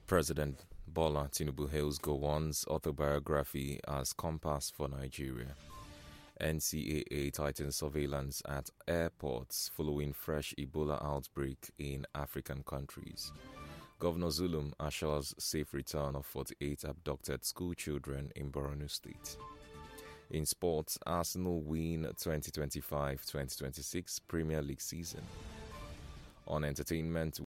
President Bola Tinubu hails Gowon's autobiography as compass for Nigeria. NCAA tightens surveillance at airports following fresh Ebola outbreak in African countries. Governor Zulum assures safe return of 48 abducted school children in Borno State. In sports, Arsenal win 2025-2026 Premier League season. On entertainment,